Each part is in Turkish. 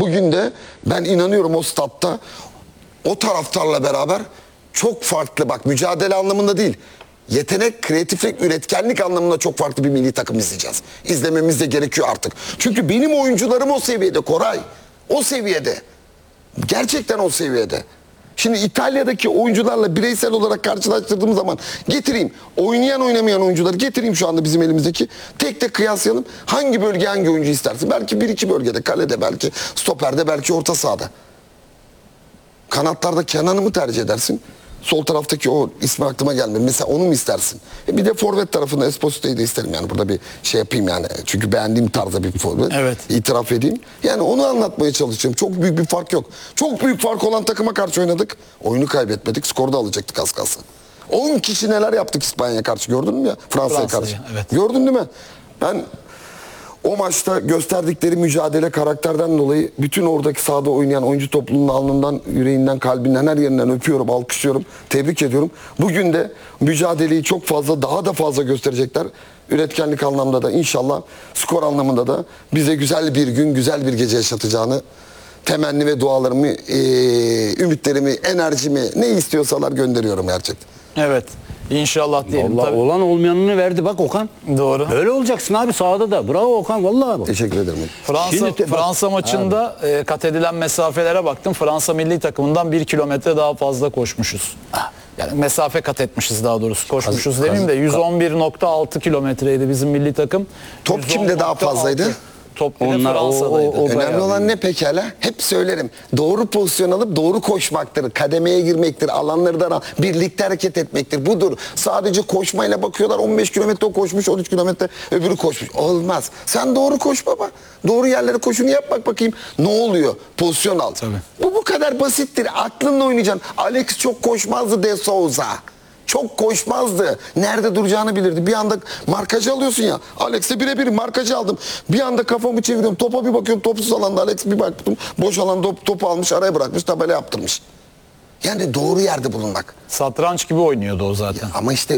Bugün de ben inanıyorum o statta o taraftarla beraber çok farklı, bak mücadele anlamında değil, yetenek, kreatiflik, üretkenlik anlamında çok farklı bir milli takım izleyeceğiz. İzlememiz de gerekiyor artık. Çünkü benim oyuncularım o seviyede Koray. O seviyede. Gerçekten o seviyede. Şimdi İtalya'daki oyuncularla bireysel olarak karşılaştırdığım zaman getireyim. Oynayan oynamayan oyuncuları getireyim şu anda bizim elimizdeki. Tek tek kıyaslayalım. Hangi bölge hangi oyuncu istersin? Belki bir iki bölgede. Kalede belki. Stoperde belki orta sahada. Kanatlarda Kenan'ı mı tercih edersin? Sol taraftaki o ismi aklıma gelmiyor. Mesela onu mu istersin? Bir de forvet tarafında Esposito'yu da isterim yani. Burada bir şey yapayım yani. Çünkü beğendiğim tarzda bir forvet. Evet. İtiraf edeyim. Yani onu anlatmaya çalışıyorum. Çok büyük bir fark yok. Çok büyük fark olan takıma karşı oynadık. Oyunu kaybetmedik. Skoru da alacaktık az kalsın. 10 kişi neler yaptık İspanya'ya karşı, gördün mü ya? Fransa'ya karşı. Evet. Gördün değil mi? Ben o maçta gösterdikleri mücadele, karakterden dolayı bütün oradaki sahada oynayan oyuncu topluluğunun alnından, yüreğinden, kalbinden, her yerinden öpüyorum, alkışlıyorum, tebrik ediyorum. Bugün de mücadeleyi çok fazla, daha da fazla gösterecekler. Üretkenlik anlamda da inşallah, skor anlamında da bize güzel bir gün, güzel bir gece yaşatacağını temenni ve dualarımı, ümitlerimi, enerjimi, ne istiyorsalar gönderiyorum gerçekten. Evet. İnşallah diyelim. Vallahi Tabii. olan olmayanını verdi bak Okan. Doğru. Öyle olacaksın abi sahada da. Bravo Okan vallahi bak. Teşekkür ederim. Fransa maçında kat edilen mesafelere baktım. Fransa milli takımından 1 kilometre daha fazla koşmuşuz. Yani mesafe kat etmişiz daha doğrusu. Koşmuşuz demeyeyim de 111.6 kilometreydi bizim milli takım. Top kimde daha 110.6? fazlaydı? Top yine Onlar, Fransa'daydı. o Önemli bayağı olan ne pekala? Hep söylerim. Doğru pozisyon alıp doğru koşmaktır. Kademeye girmektir. Alanları da birlikte hareket etmektir. Budur. Sadece koşmayla bakıyorlar. 15 kilometre o koşmuş, 13 kilometre öbürü koşmuş. Olmaz. Sen doğru koş baba. Doğru yerlere koşunu yap, bak bakayım ne oluyor? Pozisyon al. Tabii. Bu kadar basittir. Aklınla oynayacaksın. Alex çok koşmazdı De Souza. Çok koşmazdı. Nerede duracağını bilirdi. Bir anda markacı alıyorsun ya. Alex'e birebir markacı aldım. Bir anda kafamı çeviriyorum. Topa bir bakıyorum. Topsuz alanda Alex, bir baktım. Boş alanda topu almış, araya bırakmış, tabela yaptırmış. Yani doğru yerde bulunmak. Satranç gibi oynuyordu o zaten. Ama işte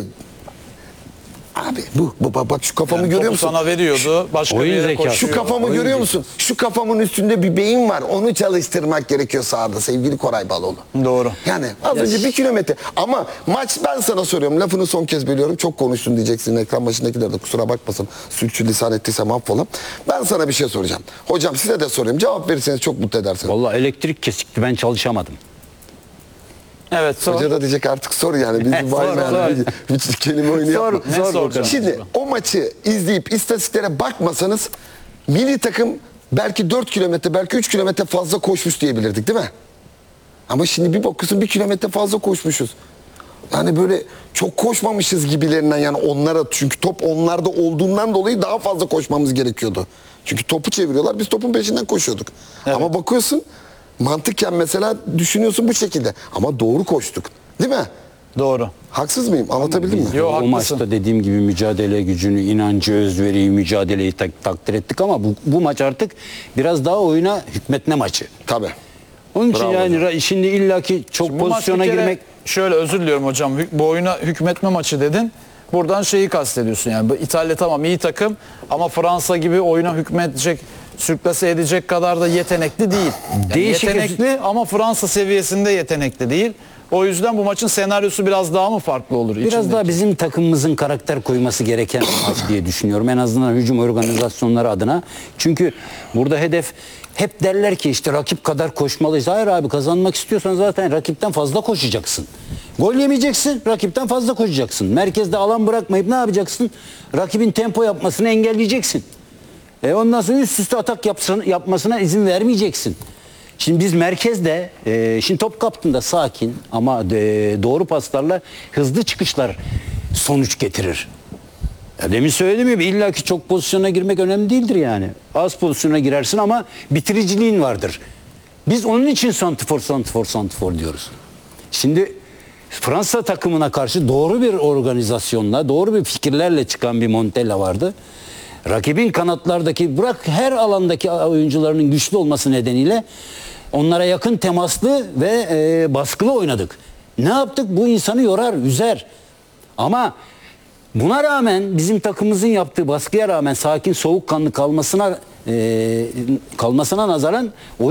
abi bak şu kafamı Yani görüyor topu musun? sana veriyordu. Başka Oyun bir yere zekası. koşuyor. Şu kafamı Oyun görüyor zekası. musun? Şu kafamın üstünde bir beyin var. Onu çalıştırmak gerekiyor sahada sevgili Koray Baloğlu. Doğru. Yani az önce 1 kilometre. Ama maç, ben sana soruyorum. Lafını son kez bölüyorum. Çok konuştun diyeceksin. Ekran başındakiler de kusura bakmasın. Sürçülisan ettiysem affola. Ben sana bir şey soracağım. Hocam size de sorayım. Cevap verirseniz çok mutlu edersiniz. Vallahi elektrik kesikti, ben çalışamadım. Evet, sor. Hoca da diyecek artık sor yani. Bizi Sor, bir kelime oyunu yapma. Ne soracağım? Şimdi o maçı izleyip istatistiklere bakmasanız milli takım belki 4 kilometre, belki 3 kilometre fazla koşmuş diyebilirdik değil mi? Ama şimdi bir bakıyorsun 1 kilometre fazla koşmuşuz. Yani böyle çok koşmamışız gibilerinden, yani onlara, çünkü top onlarda olduğundan dolayı daha fazla koşmamız gerekiyordu. Çünkü topu çeviriyorlar, biz topun peşinden koşuyorduk. Evet. Ama bakıyorsun mantıken mesela düşünüyorsun bu şekilde, ama doğru koştuk değil mi? Doğru. Haksız mıyım? Anlatabildim mi? Yo, O haklısın. maçta dediğim gibi mücadele gücünü, inancı, özveriyi, mücadeleyi takdir ettik ama bu maç artık biraz daha oyuna hükmetme maçı. Tabii. Onun için Bravo yani şimdi illaki çok Bu maç bir pozisyona kere, girmek. şöyle özür diliyorum hocam, bu oyuna hükmetme maçı dedin. Buradan şeyi kastediyorsun yani. Bu İtalya tamam iyi takım ama Fransa gibi oyuna hükmedecek, sürklase edecek kadar da yetenekli değil. Yani Değişik yetenekli ama Fransa seviyesinde yetenekli değil. O yüzden bu maçın senaryosu biraz daha mı farklı olur? Biraz içindeki? daha bizim takımımızın karakter koyması gereken bir maç diye düşünüyorum. En azından hücum organizasyonları adına. Çünkü burada hedef, hep derler ki işte rakip kadar koşmalıyız. Hayır abi, kazanmak istiyorsan zaten rakipten fazla koşacaksın. Gol yemeyeceksin, rakipten fazla koşacaksın. Merkezde alan bırakmayıp ne yapacaksın? Rakibin tempo yapmasını engelleyeceksin. Ondan sonra üst üste atak yapmasına izin vermeyeceksin. Şimdi biz merkezde, şimdi top kaptığında sakin ama doğru paslarla hızlı çıkışlar sonuç getirir. Ya demin söyledim ya, illa ki çok pozisyona girmek önemli değildir yani. Az pozisyona girersin ama bitiriciliğin vardır. Biz onun için santifor diyoruz. Şimdi Fransa takımına karşı doğru bir organizasyonla, doğru bir fikirlerle çıkan bir Montella vardı. Rakibin kanatlardaki, bırak her alandaki oyuncularının güçlü olması nedeniyle onlara yakın temaslı ve baskılı oynadık. Ne yaptık? Bu insanı yorar, üzer. Ama buna rağmen, bizim takımımızın yaptığı baskıya rağmen sakin, soğukkanlı kalmasına nazaran